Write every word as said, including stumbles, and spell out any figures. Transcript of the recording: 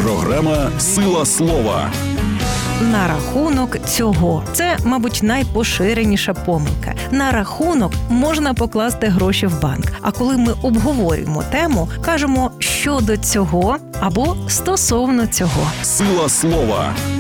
Програма «Сила слова». На рахунок цього. Це, мабуть, найпоширеніша помилка. На рахунок можна покласти гроші в банк. А коли ми обговорюємо тему, кажемо «щодо цього» або «стосовно цього». «Сила слова».